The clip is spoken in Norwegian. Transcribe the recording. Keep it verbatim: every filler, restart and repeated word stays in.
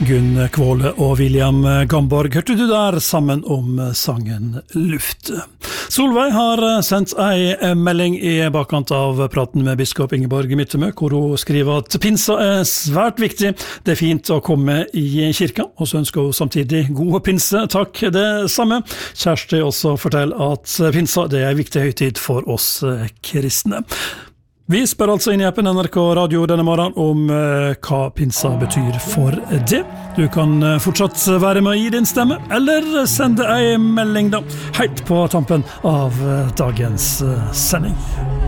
Gunn Kvåle og William Gamborg hørte du der sammen om sangen Luft. Solveig har sendt ei melding i bakkant av praten med biskop Ingeborg Myttemø, hvor hun skriver at pinsa er svært viktig. Det er fint å komme i kirka, og så ønsker hun samtidig gode pinse. Takk, det samme. Kjersti også forteller at pinsa det er en viktig høytid for oss kristne. Vi spør altså inn i appen N R K Radio denne morgen om eh, hva pinsa betyr for det. Du kan eh, fortsatt være med i din stemme, eller sende en melding da, helt på tampen av eh, dagens eh, sending.